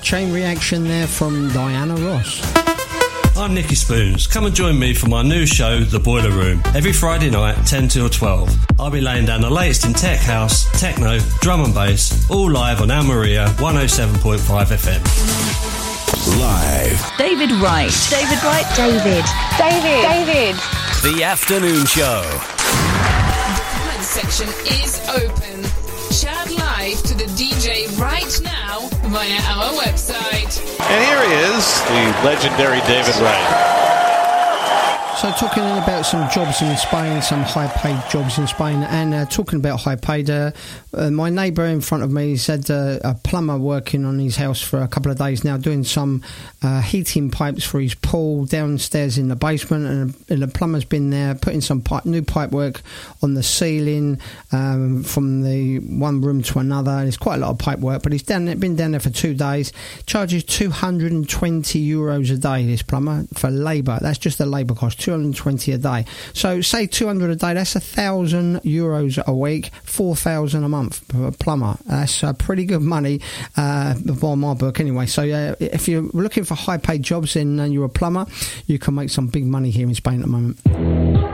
Chain Reaction there from Diana Ross. I'm Nicky Spoons. Come and join me for my new show, The Boiler Room, every Friday night, 10 till 12. I'll be laying down the latest in tech house, techno, drum and bass, all live on Al Maria 107.5 FM. Live. David Wright. David Wright. David. The Afternoon Show. The comment section is open. Shout live to the DJ right now via our website. And here he is, the legendary David Wright. So talking about some jobs in Spain, some high-paid jobs in Spain, and talking about high-paid, my neighbour in front of me said a plumber working on his house for a couple of days now, doing some heating pipes for his pool downstairs in the basement, and the plumber's been there putting some new pipe work on the ceiling from the one room to another. There's quite a lot of pipe work, but he's been down there for 2 days. Charges €220 a day, this plumber, for labour. That's just the labour cost. 220 a day. So say 200 a day, that's €1,000 a week, 4,000 a month per plumber. That's pretty good money by my book anyway. So if you're looking for high paid jobs and you're a plumber, you can make some big money here in Spain at the moment.